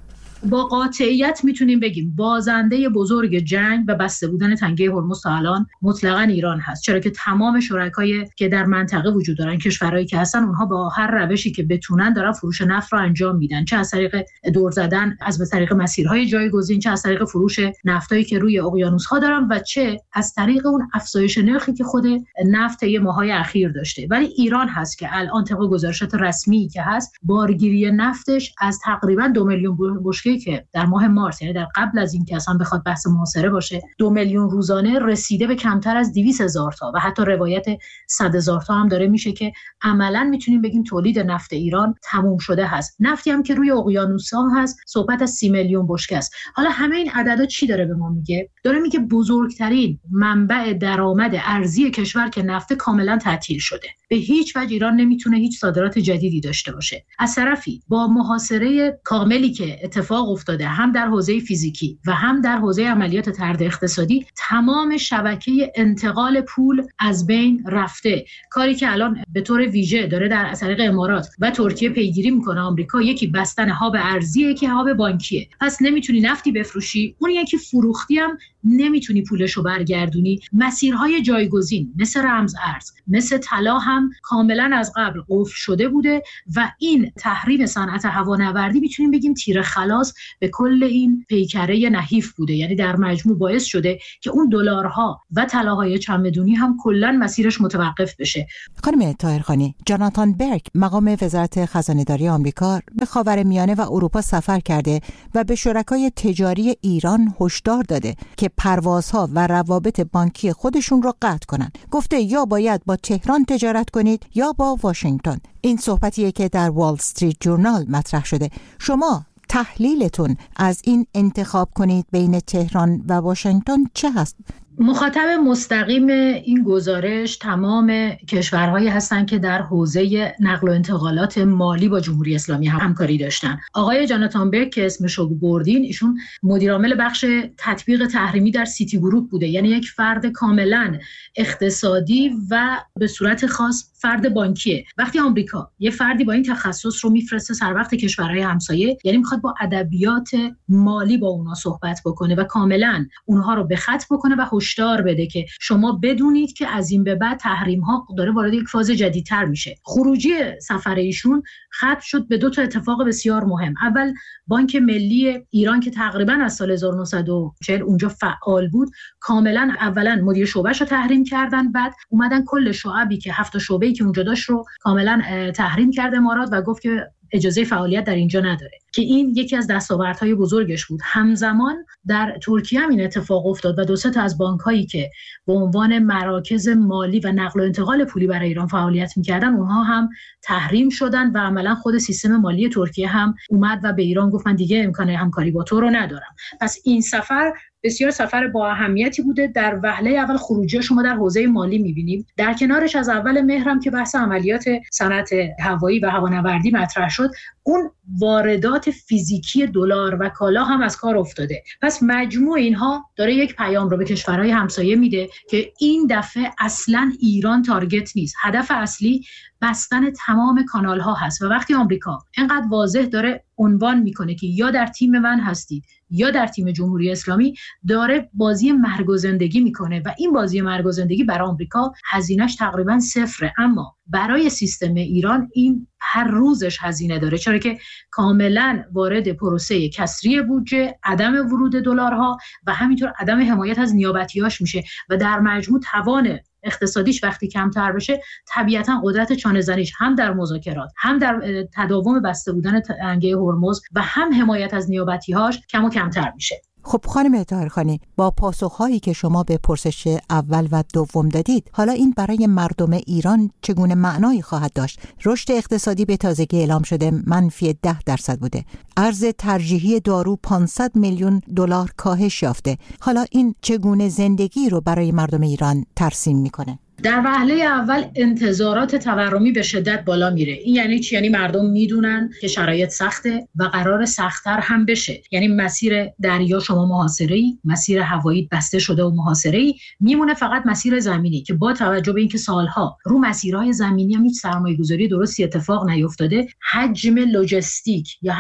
با قاطعیت میتونیم بگیم بازنده بزرگ جنگ و بسته بودن تنگه هرمز تا الان مطلقاً ایران هست، چرا که تمام شرکایی که در منطقه وجود دارن، کشورهایی که هستن، اونها با هر روشی که بتونن دارن فروش نفت رو انجام میدن، چه از طریق دور زدن از طریق مسیرهای جایگزین، چه از طریق فروش نفتایی که روی اقیانوس‌ها دارن و چه از طریق اون افزایش نرخی که خود نفت یه ماهای اخیر داشته. ولی ایران هست که الان طبق گزارشات رسمی که هست بارگیری نفتش از تقریبا 2 میلیون بشکه که در ماه مارس، یعنی در قبل از اینکه اصلا بخواد بحث محاصره باشه، 2 میلیون روزانه رسیده به کمتر از 200,000 تا و حتی روایت 100,000 تا هم داره میشه که عملاً میتونیم بگیم تولید نفت ایران تموم شده هست. نفتی هم که روی اقیانوس‌ها هست صحبت از 30 میلیون بشکه است. حالا همه این عددا چی داره به ما میگه؟ داره میگه بزرگترین منبع درآمد ارزی کشور که نفت کاملا تعطیل شده. به هیچ وجه ایران نمیتونه هیچ صادرات جدیدی داشته باشه. از طرفی با محاصره کاملی که اتفاق افتاده هم در حوزه فیزیکی و هم در حوزه عملیات طرد اقتصادی، تمام شبکه انتقال پول از بین رفته. کاری که الان به طور ویژه داره در طریق امارات و ترکیه پیگیری میکنه آمریکا، یکی بستن هاب ارزیه که هاب بانکیه. پس نمیتونی نفتی بفروشی، اون یکی فروختی هم نمیتونی پولشو برگردونی. مسیرهای جایگزین مثل رمز ارز، مثل طلا هم کاملا از قبل قفل شده بوده و این تحریم صنعت هوانوردی میتونیم بگیم تیر خلاص به کل این پیکره نحیف بوده. یعنی در مجموع باعث شده که اون دلارها و طلاهای چمدونی هم کلا مسیرش متوقف بشه. خانم طاهرخانی، جاناتان برگ مقام وزارت خزانه‌داری آمریکا به خاورمیانه و اروپا سفر کرده و به شرکای تجاری ایران هشدار داده که پروازها و روابط بانکی خودشون رو قطع کنن. گفته یا باید با تهران تجارت کنید یا با واشنگتن. این صحبتیه که در وال استریت جورنال مطرح شده. شما تحلیلتون از این انتخاب کنید بین تهران و واشنگتن چه هست؟ مخاطب مستقیم این گزارش تمام کشورهایی هستند که در حوزه نقل و انتقالات مالی با جمهوری اسلامی همکاری داشتن. آقای جاناتان برگ که اسمشو بردین، ایشون مدیر عامل بخش تطبیق تحریمی در سیتی گروپ بوده، یعنی یک فرد کاملا اقتصادی و به صورت خاص فرد بانکیه. وقتی آمریکا یه فردی با این تخصص رو میفرسته سر وقت کشورهای همسایه، یعنی میخواد با ادبیات مالی با اونها صحبت بکنه و کاملا اونها رو به خط بکنه و هشدار بده که شما بدونید که از این به بعد تحریم ها داره وارد یک فاز جدیدتر میشه. خروجی سفر ایشون ختم شد به 2 تا اتفاق بسیار مهم. اول بانک ملی ایران که تقریبا از سال 1940 اونجا فعال بود، کاملا اولا مدیر شعبهش رو تحریم کردن، بعد اومدن کل شعبی که 7 شعبه‌ای که اونجا داشت رو کاملا تحریم کرد امارات و گفت که اجازه فعالیت در اینجا نداره، که این یکی از دستاوردهای بزرگش بود. همزمان در ترکیه هم این اتفاق افتاد و 2 تا از بانک‌هایی که به عنوان مراکز مالی و نقل و انتقال پولی برای ایران فعالیت می‌کردن، اونها هم تحریم شدن و عملاً خود سیستم مالی ترکیه هم اومد و به ایران گفت من دیگه امکان همکاری با تو رو ندارم. پس این سفر بسیار سفر با اهمیتی بوده. در وهله اول خروجی شما در حوزه مالی می‌بینیم. در کنارش از اول مهر هم که بحث عملیات صنعت هوایی و هوانوردی مطرح شد، اون واردات فیزیکی دلار و کالا هم از کار افتاده. پس مجموع اینها داره یک پیام رو به کشورهای همسایه میده که این دفعه اصلاً ایران تارگت نیست. هدف اصلی بستن تمام کانال ها هست و وقتی آمریکا اینقدر واضح داره عنوان میکنه که یا در تیم من هستید یا در تیم جمهوری اسلامی، داره بازی مرگ و زندگی میکنه و این بازی مرگ و زندگی برای آمریکا هزینه‌اش تقریبا صفره، اما برای سیستم ایران این هر روزش هزینه داره، چرا که کاملا وارد پروسه کسری بودجه، عدم ورود دلارها و همینطور عدم حمایت از نیابتیاش میشه و در مجموع توان اقتصادیش وقتی کمتر بشه، طبیعتا قدرت چانه زنیش هم در مذاکرات، هم در تداوم بسته بودن تنگه هرمز و هم حمایت از نیابتی‌هاش کم و کمتر میشه. خب خانم طاهرخانی، با پاسخهایی که شما به پرسش اول و دوم دادید، حالا این برای مردم ایران چگونه معنایی خواهد داشت؟ رشد اقتصادی به تازگی اعلام شده منفی 10% بوده. ارز ترجیحی دارو 500 میلیون دلار کاهش یافته. حالا این چگونه زندگی رو برای مردم ایران ترسیم میکنه؟ در وهله اول انتظارات تورمی به شدت بالا میره. این یعنی چی؟ یعنی مردم میدونن که شرایط سخته و قرار سخت‌تر هم بشه. یعنی مسیر دریا شما محاصره‌ای، مسیر هوایی بسته شده و محاصره‌ای، میمونه فقط مسیر زمینی که با توجه به اینکه سالها رو مسیرهای زمینی هم هیچ سرمایه‌گذاری درستی اتفاق نیفتاده، حجم لوجستیک یا حجم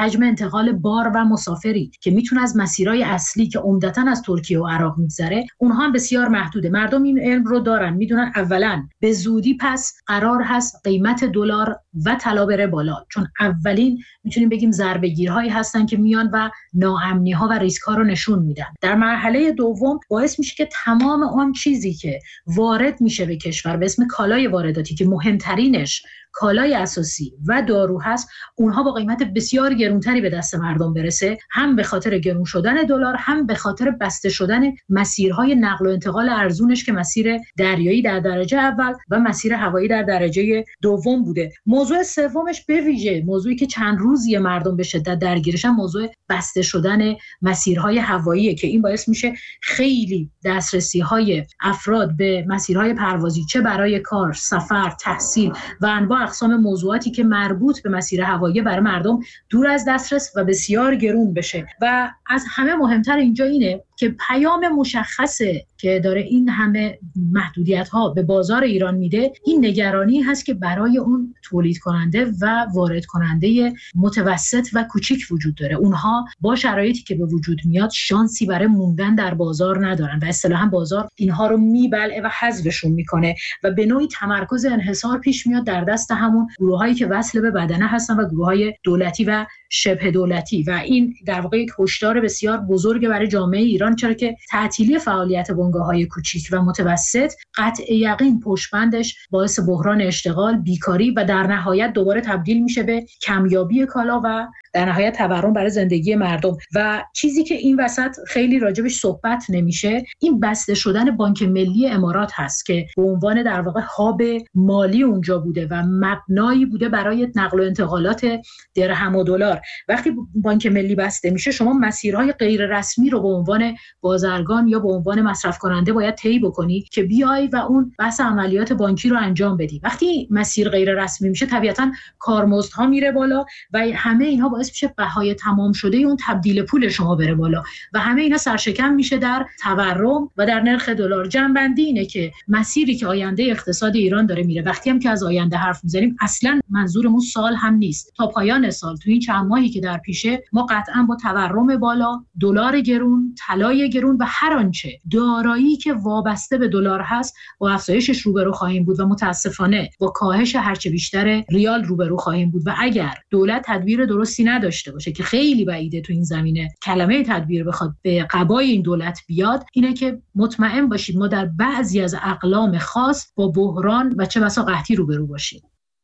انتقال بار و مسافری که میتونه از مسیرهای اصلی که عمدتاً از ترکیه و عراق میگذره اونها هم بسیار محدوده. مردم این علم رو دارن، میدونن اولا به زودی پس قرار هست قیمت دلار و طلا بره بالا، چون اولین میتونیم بگیم ضربه‌گیرهایی هستن که میان و ناامنی‌ها و ریسک‌ها رو نشون میدن. در مرحله دوم باعث میشه که تمام آن چیزی که وارد میشه به کشور به اسم کالای وارداتی که مهمترینش کالای اساسی و دارو هست، اونها با قیمت بسیار گرانتری به دست مردم برسه، هم به خاطر گران شدن دلار، هم به خاطر بسته شدن مسیرهای نقل و انتقال ارزونش که مسیر دریایی در درجه اول و مسیر هوایی در درجه دوم بوده. موضوع سومش به ویژه موضوعی که چند روزی مردم به شدت درگیرشن، موضوع بسته شدن مسیرهای هواییه که این باعث میشه خیلی دسترسی‌های افراد به مسیرهای پروازی، چه برای کار، سفر، تحصیل و انواع اقسام موضوعاتی که مربوط به مسیر هوایی برای مردم دور از دسترس و بسیار گرون بشه. و از همه مهمتر اینجا اینه که پیام مشخصه که داره این همه محدودیت ها به بازار ایران میده، این نگرانی هست که برای اون تولید کننده و وارد کننده متوسط و کوچیک وجود داره. اونها با شرایطی که به وجود میاد شانسی برای موندن در بازار ندارن و اصطلاحاً بازار اینها رو میبلعه و حذفشون میکنه و به نوعی تمرکز انحصار پیش میاد در دست همون گروهایی که وصل به بدنه هستن و گروههای دولتی و شبه دولتی. و این در واقع یک هشدار بسیار بزرگ برای جامعه ایران، چرا که تعطیلی فعالیت بنگاه‌های کوچیک و متوسط قطع یقین پشتبندش باعث بحران اشتغال، بیکاری و در نهایت دوباره تبدیل میشه به کمیابی کالا و در نهایت تورم برای زندگی مردم. و چیزی که این وسط خیلی راجبش صحبت نمیشه، این بسته شدن بانک ملی امارات هست که به عنوان در واقع هاب مالی اونجا بوده و مبنایی بوده برای نقل و انتقالات درهم و دلار. وقتی بانک ملی بسته میشه، شما مسیرهای غیر رسمی رو به عنوان بازرگان یا به عنوان مصرف کننده باید طی بکنی که بیای و اون بحث عملیات بانکی رو انجام بدی. وقتی مسیر غیر رسمی میشه، طبیعتاً کارمزدها میره بالا و همه اینها باعث میشه بهای تمام شده اون تبدیل پول شما بره بالا و همه اینا سرشکم میشه در تورم و در نرخ دلار. جنبندی اینه که مسیری که آینده اقتصاد ایران داره میره، وقتی هم که از آینده حرف میزنیم اصلا منظورمون سال هم نیست، تا پایان سال، تو این چند ماهی که در پیشه، ما قطعا با تورم بالا، دلار گرون، طلای گرون و هر آنچه دارایی که وابسته به دلار هست با افزایشش روبرو خواهیم بود و متاسفانه با کاهش هرچه بیشتر ریال روبرو خواهیم بود. و اگر دولت تدبیر درستی نداشته باشه که خیلی بعیده تو این زمینه کلمه تدبیر بخواد به قبای این دولت بیاد، اینه که مطمئن باشید ما در بعضی از اقلام خاص با بحران و چه بسا قحطی روبرو باشیم.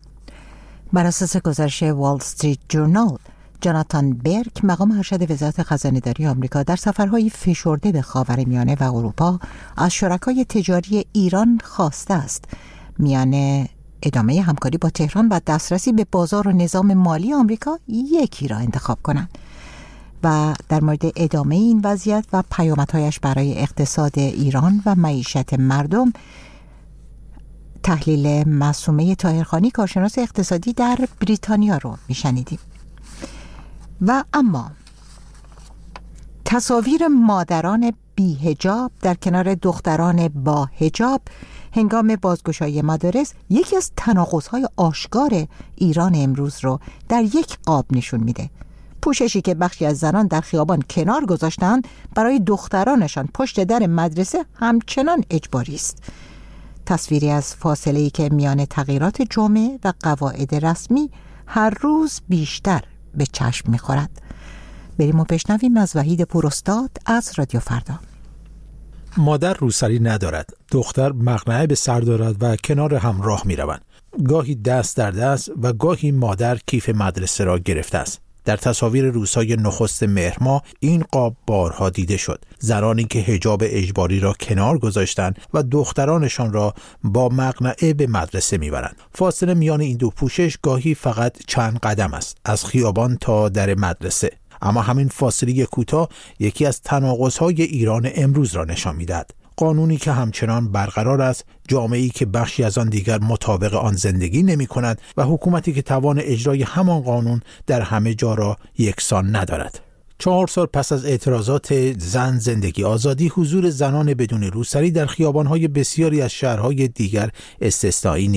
بر اساس گزارش وال استریت جورنال، جاناتان برک، مقام ارشد وزارت خزانه‌داری آمریکا، در سفرهای فشرده به خاورمیانه و اروپا از شرکای تجاری ایران خواسته است میان ادامه همکاری با تهران و دسترسی به بازار و نظام مالی آمریکا یکی را انتخاب کنند. و در مورد ادامه این وضعیت و پیامدهایش برای اقتصاد ایران و معیشت مردم، تحلیل معصومه طاهرخانی، کارشناس اقتصادی در بریتانیا رو میشنیدیم. و اما تصاویر مادران بی حجاب در کنار دختران با حجاب هنگام بازگشایی مدارس یکی از تناقض‌های آشکار ایران امروز رو در یک قاب نشون میده. پوششی که بخشی از زنان در خیابان کنار گذاشتن، برای دخترانشان پشت در مدرسه همچنان اجباری است. تصویری از فاصله‌ای که میان تغییرات جامعه و قواعد رسمی هر روز بیشتر به چشم می‌خورد. بریم و بشنویم از وحید پوراستاد از رادیو فردا. مادر روسری ندارد، دختر مقنعه به سر دارد و کنار هم راه می‌روند. گاهی دست در دست و گاهی مادر کیف مدرسه را گرفته است. در تصاویر روزهای نخست مهر ماه این قاب بارها دیده شد. زنانی که حجاب اجباری را کنار گذاشتند و دخترانشان را با مقنعه به مدرسه میبرند. فاصله میان این دو پوشش گاهی فقط چند قدم است، از خیابان تا در مدرسه. اما همین فاصله کوتاه یکی از تناقض‌های ایران امروز را نشان می‌دهد. قانونی که همچنان برقرار است، جامعه‌ای که بخشی از آن دیگر مطابق آن زندگی نمی‌کند و حکومتی که توان اجرای همان قانون در همه جا را یکسان ندارد. 4 سال پس از اعتراضات زن زندگی آزادی، حضور زنان بدون روسری در خیابان‌های بسیاری از شهرهای دیگر استثنایی نیست.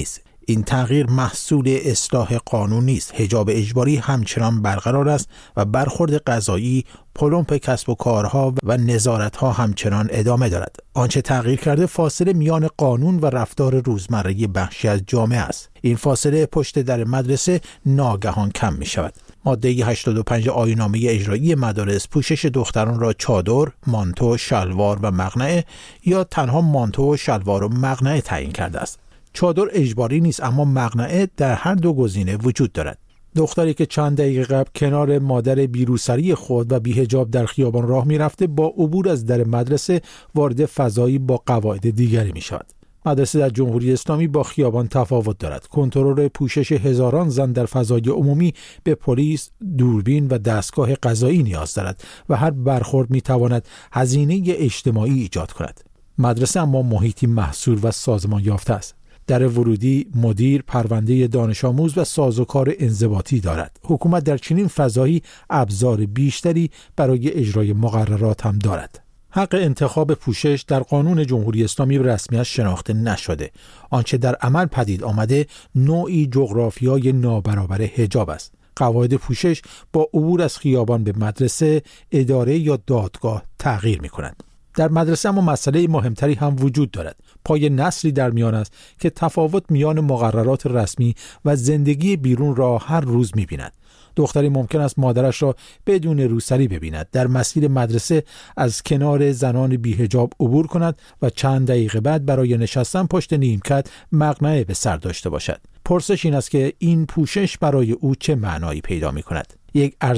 این تغییر محصول اصلاح قانون نیست. حجاب اجباری همچنان برقرار است و برخورد قضایی، پلمپ کسب و کارها و نظارت‌ها همچنان ادامه دارد. آنچه تغییر کرده فاصله میان قانون و رفتار روزمره بخشی از جامعه است. این فاصله پشت در مدرسه ناگهان کم می شود. ماده 85 آیین‌نامه اجرایی مدارس پوشش دختران را چادر، مانتو، شلوار و مقنعه یا تنها مانتو، شلوار و مقنعه تعیین کرده است. چادر اجباری نیست، اما مقنعه در هر دو گزینه وجود دارد. دختری که چند دقیقه قبل کنار مادر بیروسری خود و بی‌حجاب در خیابان راه می‌رفته، با عبور از در مدرسه وارد فضایی با قواعد دیگری می‌شود. مدرسه در جمهوری اسلامی با خیابان تفاوت دارد. کنترل پوشش هزاران زن در فضای عمومی به پلیس، دوربین و دستگاه قضایی نیاز دارد و هر برخورد می‌تواند هزینه اجتماعی ایجاد کند. مدرسه اما محیطی محصور و سازمان یافته است. در ورودی، مدیر، پرونده دانش آموز و سازوکار انضباطی دارد. حکومت در چنین فضایی ابزار بیشتری برای اجرای مقررات هم دارد. حق انتخاب پوشش در قانون جمهوری اسلامی به رسمیت شناخته نشده. آنچه در عمل پدید آمده نوعی جغرافیای نابرابر حجاب است. قواعد پوشش با عبور از خیابان به مدرسه، اداره یا دادگاه تغییر می‌کنند. در مدرسه اما مسئله مهمتری هم وجود دارد. پای نسلی در میان است که تفاوت میان مقررات رسمی و زندگی بیرون را هر روز می‌بیند. دختری ممکن است مادرش را بدون روسری ببیند، در مسیر مدرسه از کنار زنان بی‌حجاب عبور کند و چند دقیقه بعد برای نشستن پشت نیمکت مقنعه به سر داشته باشد. پرسش این است که این پوشش برای او چه معنایی پیدا می‌کند؟ یک